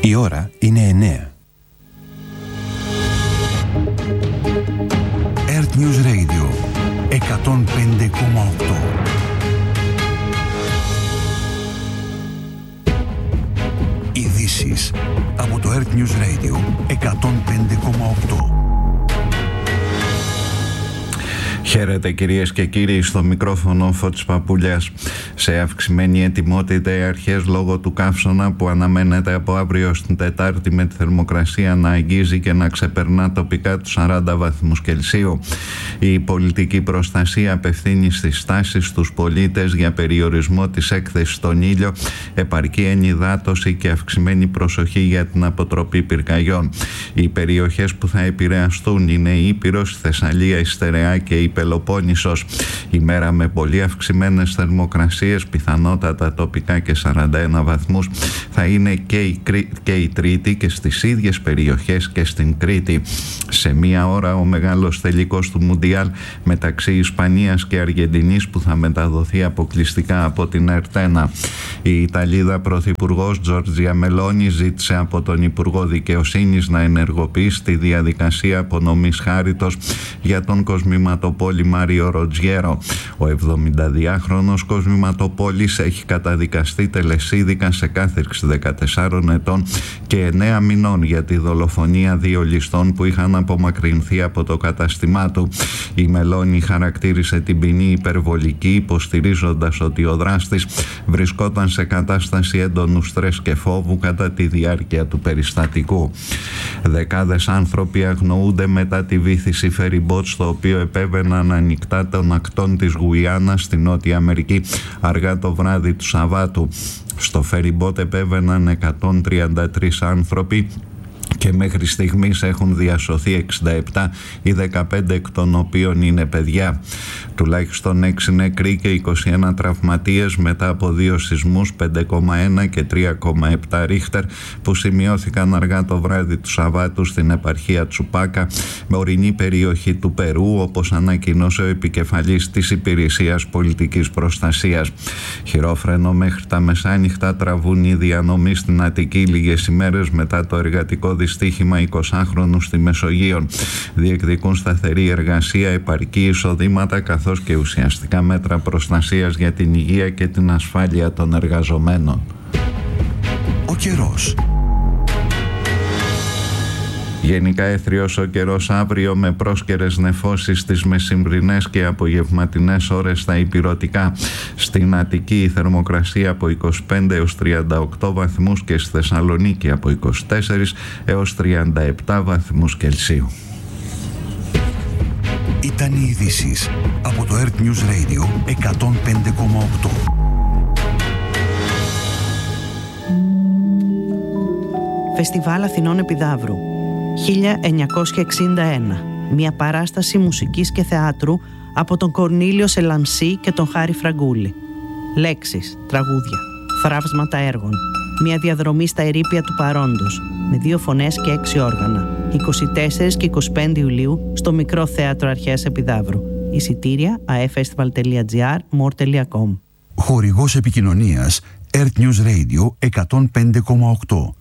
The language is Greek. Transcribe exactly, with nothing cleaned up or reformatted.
Η ώρα είναι εννέα. Earth News Radio εκατόν πέντε κόμμα οκτώ. Ειδήσεις από το Earth News Radio εκατόν πέντε κόμμα οκτώ. Χαίρετε κυρίες και κύριοι, στο μικρόφωνο Φώτης Παπούλιας. Σε αυξημένη ετοιμότητα οι αρχές λόγω του καύσωνα που αναμένεται από αύριο στην Τετάρτη με τη θερμοκρασία να αγγίζει και να ξεπερνά τοπικά τους σαράντα βαθμούς Κελσίου. Η πολιτική προστασία απευθύνει στις τάσεις στους πολίτες για περιορισμό της έκθεσης στον ήλιο, επαρκή ενυδάτωση και αυξημένη προσοχή για την αποτροπή πυρκαγιών. Οι περιοχές που θα επηρεαστούν είναι η Ήπειρος, η Θεσσαλία, η Στερεά και η Πελοπόννησος. Ημέρα με πολύ αυξημένες θερμοκρασίες, πιθανότατα τοπικά και σαράντα ένα βαθμούς, θα είναι και η, και η Τρίτη και στις ίδιες περιοχές και στην Κρήτη. Σε μία ώρα ο μεγάλος τελικός του Μουντιάλ μεταξύ Ισπανίας και Αργεντινής που θα μεταδοθεί αποκλειστικά από την Ερτένα. Η Ιταλίδα Πρωθυπουργός Τζόρτζια Μελόνι ζήτησε από τον Υπουργό Δικαιοσύνης να ενεργοποιήσει τη διαδικασία απονομής χάριτος για τον κοσμηματοπόλη Μάριο Ροτζιέρο. Ο εβδομηνταδυάχρονος κοσμηματοπόλης έχει καταδικαστεί τελεσίδικα σε κάθριξη δεκατεσσάρων ετών και εννέα μηνών για τη δολοφονία δύο ληστών που είχαν απομακρυνθεί από το κατάστημά του. Η Μελόνι χαρακτήρισε την ποινή υπερβολική, υποστηρίζοντας ότι ο δράστης βρισκόταν σε κατάσταση έντονου στρες και φόβου κατά τη διάρκεια του περιστατικού. Δεκάδες άνθρωποι αγνοούνται μετά τη βύθιση φεριμπότ στο οποίο επέβαιναν ανοιχτά των ακτών της Γουιάννα στη Νότια Αμερική αργά το βράδυ του Σαββάτου. Στο φεριμπότ επέβαιναν εκατόν τριάντα τρεις άνθρωποι και μέχρι στιγμής έχουν διασωθεί εξήντα επτά, οι δεκαπέντε εκ των οποίων είναι παιδιά. Τουλάχιστον έξι νεκροί και είκοσι ένα τραυματίες μετά από δύο σεισμούς πέντε κόμμα ένα και τρία κόμμα επτά ρίχτερ που σημειώθηκαν αργά το βράδυ του Σαββάτου στην επαρχία Τσουπάκα, με ορεινή περιοχή του Περού, όπως ανακοίνωσε ο επικεφαλής της Υπηρεσίας Πολιτικής Προστασίας. Χειρόφρενο μέχρι τα μεσάνυχτα τραβούν οι διανομοί στην Αττική λίγες ημέρες μετά το εργατικό δυστύχημα εικοσάχρονου στη Μεσογείο. Διεκδικούν σταθερή εργασία, επαρκή εισοδήματα καθώς και ουσιαστικά μέτρα προστασίας για την υγεία και την ασφάλεια των εργαζομένων. Ο καιρός. Γενικά έθριος ο καιρός αύριο με πρόσκαιρες νεφώσεις στις μεσημβρινές και απογευματινές ώρες στα ηπειρωτικά. Στην Αττική η θερμοκρασία από είκοσι πέντε έως τριάντα οκτώ βαθμούς και στη Θεσσαλονίκη από είκοσι τέσσερα έως τριάντα επτά βαθμούς Κελσίου. Ήταν οι ειδήσεις από το Earth News Radio εκατόν πέντε κόμμα οκτώ. Φεστιβάλ Αθηνών Επιδαύρου χίλια εννιακόσια εξήντα ένα. Μια παράσταση μουσικής και θεάτρου από τον Κορνήλιο Σελαμσί και τον Χάρη Φραγκούλη. Λέξεις, τραγούδια, θραύσματα έργων. Μια διαδρομή στα ερείπια του παρόντος, με δύο φωνές και έξι όργανα. είκοσι τέσσερα και είκοσι πέντε Ιουλίου στο Μικρό Θέατρο Αρχαίας Επιδαύρου. Εισιτήρια a f festival τελεία g r, more τελεία com. Χορηγός επικοινωνίας Earth News Radio εκατόν πέντε κόμμα οκτώ.